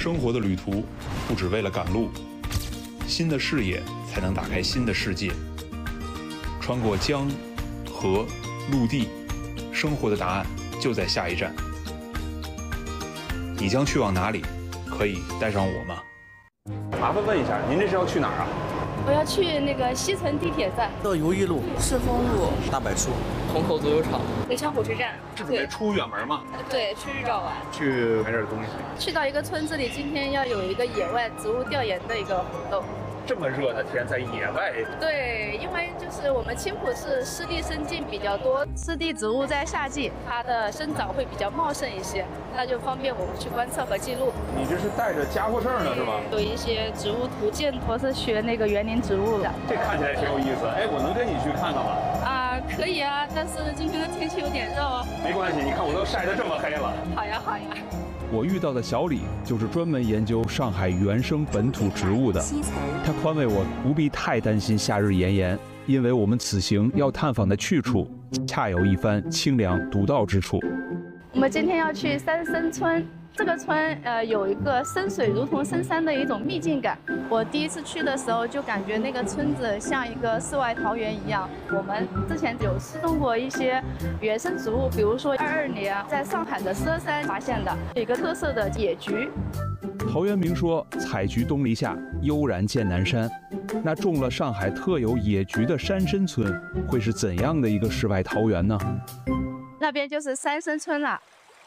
生活的旅途不只为了赶路，新的视野才能打开新的世界。穿过江、河、陆地，生活的答案就在下一站。你将去往哪里？可以带上我吗？ 麻烦问一下，您这是要去哪儿啊？ 我要去那个西城地铁站、 乐游一路、 赤峰路、 大柏树、 虹口足球场、 北昌火车站。 是准备出远门吗？ 对，去日照玩， 去买点东西。 去到一个村子里，今天要有一个野外植物调研的一个活动。 这么热的天，在野外。 对，因为就是我们青浦市湿地生境比较多，湿地植物在夏季它的生长会比较茂盛一些，那就方便我们去观测和记录。 你这是带着家伙事儿呢是吧？ 有一些植物图鉴，我是学那个园林植物的。 这看起来挺有意思。哎，我能跟你去看看吗？ 啊，可以啊，但是今天的天气有点热哦。 没关系，你看我都晒得这么黑了。 好呀，好呀。 我遇到的小李就是专门研究上海原生本土植物的，他宽慰我不必太担心夏日炎炎，因为我们此行要探访的去处恰有一番清凉独到之处。 我们今天要去三生村，这个村有一个深水如同深山的一种秘境感。我第一次去的时候就感觉那个村子像一个世外桃源一样。我们之前有失踪过一些原生植物，比如说22年在上海的佘山发现的有一个特色的野菊。 陶渊明说：“采菊东篱下，悠然见南山。”那种了上海特有野菊的山参村，会是怎样的一个世外桃源呢？ 那边就是三生村了。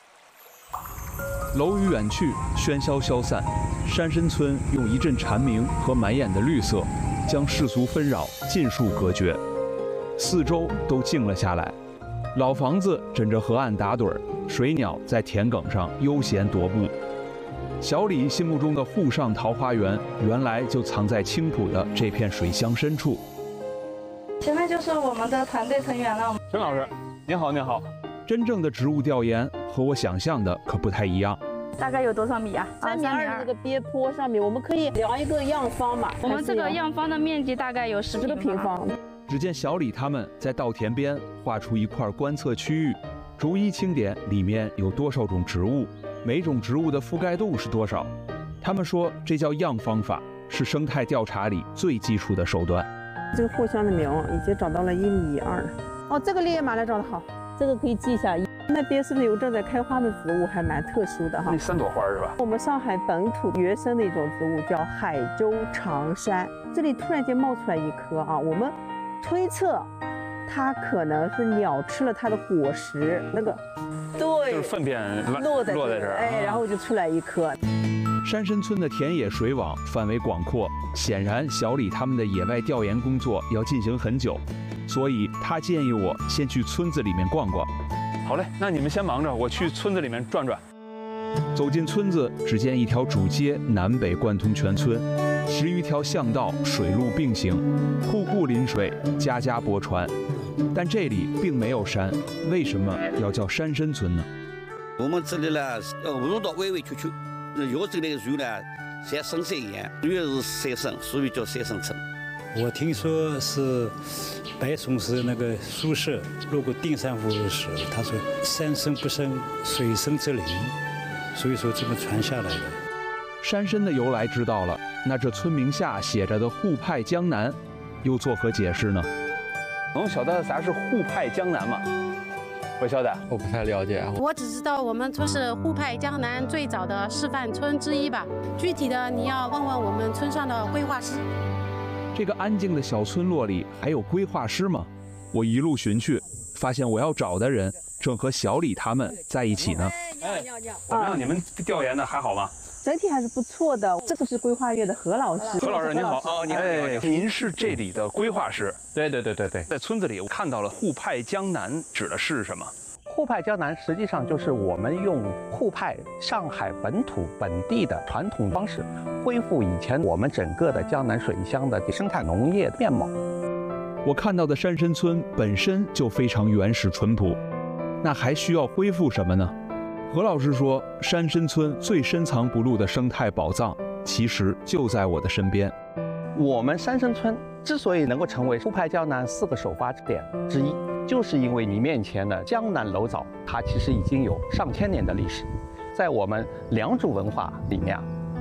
楼宇远去，喧嚣消散，山参村用一阵蝉鸣和满眼的绿色，将世俗纷扰尽数隔绝，四周都静了下来。老房子枕着河岸打盹儿，水鸟在田埂上悠闲踱步。小李心目中的沪上桃花源，原来就藏在青浦的这片水乡深处。 前面就是我们的团队成员了。 陈老师，您好，您好。 真正的植物调研和我想象的可不太一样。 大概有多少米啊 ？3米2这个边坡上面，我们可以量一个样方嘛。 我们这个样方的面积大概有10个平方。 只见小李他们在稻田边画出一块观测区域，逐一清点里面有多少种植物，每种植物的覆盖度是多少。他们说这叫样方法，是生态调查里最基础的手段。 这个藿香的苗已经长到了1.2米。哦，这个烈马来长得好，这个可以记一下。那边是不是有正在开花的植物，还蛮特殊的哈？ 那3朵花是吧？ 我们上海本土原生的一种植物叫海州长山，这里突然间冒出来一颗啊，我们推测它可能是鸟吃了它的果实，那个对， 就是粪便落在这儿， 哎，然后就出来一颗。 山参村的田野水网范围广阔，显然小李他们的野外调研工作要进行很久，所以他建议我先去村子里面逛逛。 好嘞，那你们先忙着，我去村子里面转转。 走进村子，只见一条主街南北贯通全村，10余条巷道水路并行，户户临水，家家泊船。但这里并没有山，为什么要叫山参村呢？ 我们这里呢，路道弯弯曲曲，有这类树呢，像深山一样，主要是山参，所以叫山参村。 我听说是白崇禧那个苏轼路过定山湖的时候，他说山深不深，水深则灵，所以说这么传下来的。 山参的由来知道了，那这村名下写着的沪派江南，又作何解释呢？ 能晓得啥是沪派江南吗？不晓得， 我不太了解。 我只知道我们村是沪派江南最早的示范村之一吧，具体的你要问问我们村上的规划师。 这个安静的小村落里还有规划师吗？我一路寻去，发现我要找的人正和小李他们在一起呢。 怎么样？你们调研的还好吗？ 整体还是不错的。这个是规划院的何老师。 何老师您好，你好，您是这里的规划师？ 对。 在村子里我看到了沪派江南指的是什么？ 沪派江南实际上就是我们用沪派上海本土本地的传统方式，恢复以前我们整个的江南水乡的生态农业面貌。 我看到的山参村本身就非常原始淳朴，那还需要恢复什么呢？何老师说，山参村最深藏不露的生态宝藏，其实就在我的身边。 我们山参村之所以能够成为沪派江南4个首发点之一，就是因为你面前的江南楼藻，它其实已经有上千年的历史。在我们良渚文化里面，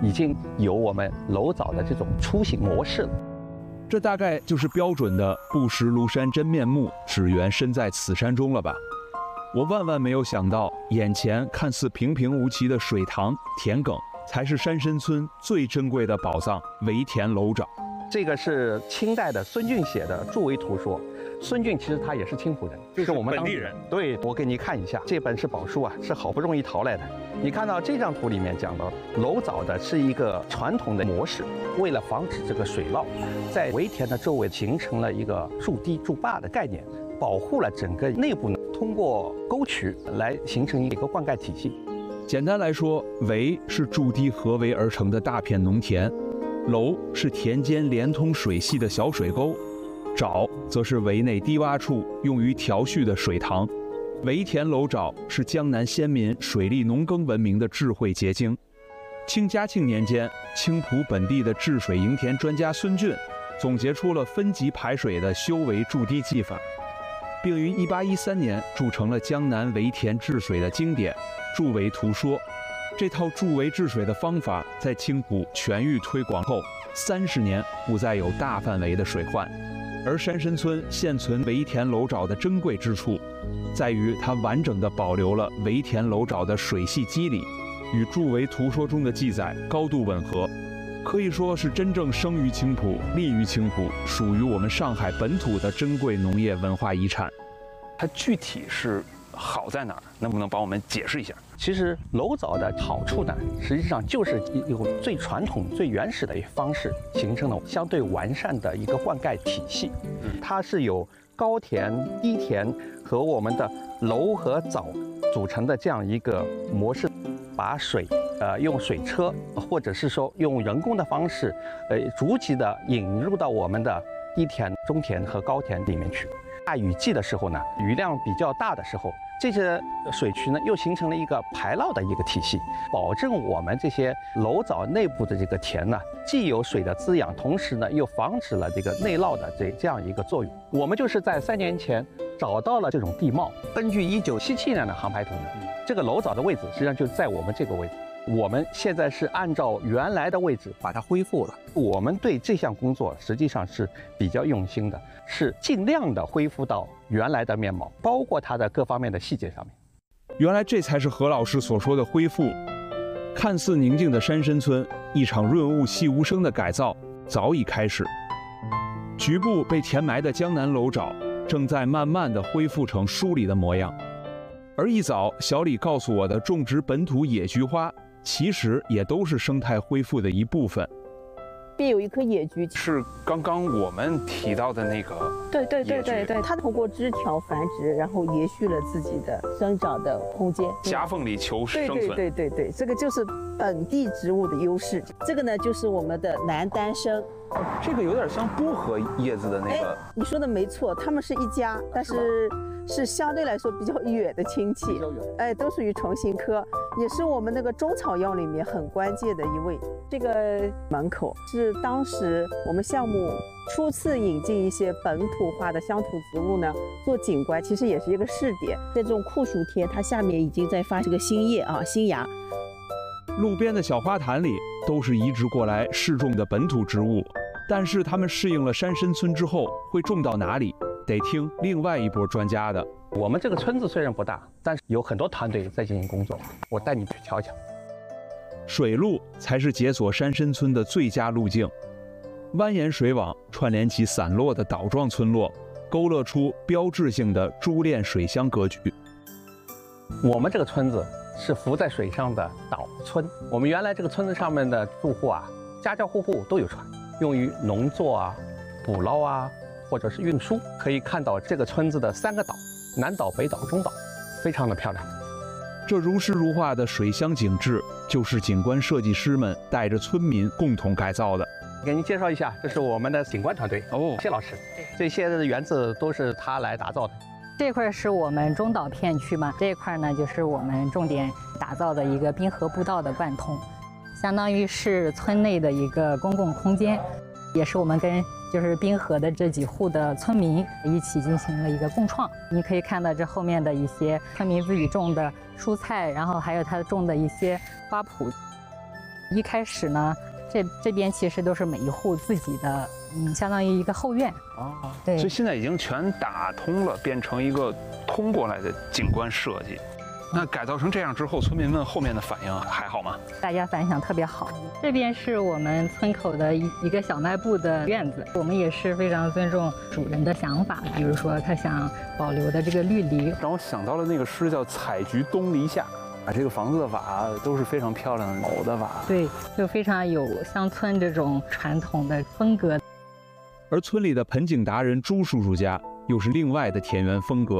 已经有我们楼藻的这种出行模式了。 这大概就是标准的不识庐山真面目，只缘身在此山中了吧？我万万没有想到，眼前看似平平无奇的水塘、田埂，才是山参村最珍贵的宝藏——围田楼沼。 这个是清代的孙俊写的著为图说。孙俊其实他也是青浦人， 就是我们本地人。 对，我给你看一下，这本是宝书啊，是好不容易淘来的。你看到这张图里面讲到，楼藻的是一个传统的模式，为了防止这个水涝，在围田的周围形成了一个筑堤筑坝的概念，保护了整个内部呢，通过沟渠来形成一个灌溉体系。 简单来说，围是筑堤合围而成的大片农田，楼是田间连通水系的小水沟，沼则是围内低洼处用于调蓄的水塘。围田楼沼是江南先民水利农耕文明的智慧结晶。清嘉庆年间，青浦本地的治水营田专家孙俊总结出了分级排水的修围筑堤技法，并于1813年铸成了江南围田治水的经典《筑围图说》。这套筑围治水的方法在青浦全域推广后，30年不再有大范围的水患。而山参村现存围田楼沼的珍贵之处，在于它完整地保留了围田楼沼的水系机理，与《筑围图说》中的记载高度吻合，可以说是真正生于青浦、立于青浦，属于我们上海本土的珍贵农业文化遗产。 它具体是好在哪儿？能不能帮我们解释一下？ 其实楼藻的好处呢，实际上就是一种最传统、最原始的一个方式，形成了相对完善的一个灌溉体系。它是由高田、低田和我们的楼和藻组成的这样一个模式，把水用水车或者是说用人工的方式，逐级的引入到我们的低田、中田和高田里面去。大雨季的时候呢，雨量比较大的时候，这些水渠呢又形成了一个排涝的一个体系，保证我们这些楼藻内部的这个田呢，既有水的滋养，同时呢又防止了这个内涝的这样一个作用。我们就是在3年前找到了这种地貌，根据1977年的航拍图呢，这个楼藻的位置实际上就在我们这个位置。我们现在是按照原来的位置把它恢复了。我们对这项工作实际上是比较用心的，是尽量的恢复到原来的面貌，包括它的各方面的细节上面。 原来这才是何老师所说的恢复。看似宁静的山参村，一场润物细无声的改造早已开始。局部被填埋的江南楼沼，正在慢慢的恢复成书里的模样。而一早小李告诉我的种植本土野菊花，其实也都是生态恢复的一部分。 边有一棵野菊， 是刚刚我们提到的那个。 对，它通过枝条繁殖，然后延续了自己的生长的空间， 夹缝里求生存。 对，这个就是本地植物的优势。这个呢，就是我们的南丹参。 这个有点像薄荷叶子的那个。 你说的没错，它们是一家，但是相对来说比较远的亲戚，都属于虫形科，也是我们那个中草药里面很关键的一味。这个门口是当时我们项目初次引进一些本土化的乡土植物呢，做景观，其实也是一个试点。在这种酷暑天，它下面已经在发这个新叶啊，新芽。 路边的小花坛里都是移植过来试种的本土植物，但是他们适应了山参村之后，会种到哪里？得听另外一波专家的。 我们这个村子虽然不大，但是有很多团队在进行工作，我带你去瞧瞧。 水路才是解锁山参村的最佳路径，蜿蜒水网串联起散落的岛状村落，勾勒出标志性的珠链水乡格局。 我们这个村子是浮在水上的岛村，我们原来这个村子上面的住户啊，家家户户都有船，用于农作啊、捕捞啊，或者是运输。可以看到这个村子的3个岛，南岛、北岛、中岛，非常的漂亮。 这如诗如画的水乡景致，就是景观设计师们带着村民共同改造的。 给您介绍一下，这是我们的景观团队谢老师，这些的园子都是他来打造的。 这块是我们中岛片区嘛，这一块呢就是我们重点打造的一个滨河步道的贯通，相当于是村内的一个公共空间，也是我们跟就是滨河的这几户的村民一起进行了一个共创。你可以看到这后面的一些村民自己种的蔬菜，然后还有他种的一些花圃。 一开始呢，这边其实都是每一户自己的，相当于一个后院。 啊， 对， 所以现在已经全打通了，变成一个通过来的景观设计。那改造成这样之后，村民们后面的反应还好吗？ 大家反响特别好。这边是我们村口的一个小卖部的院子，我们也是非常尊重主人的想法，比如说他想保留的这个绿篱， 让我想到了那个诗叫“采菊东篱下”，这个房子的瓦都是非常漂亮的藕的瓦， 对，就非常有乡村这种传统的风格。 而村里的盆景达人朱叔叔家又是另外的田园风格。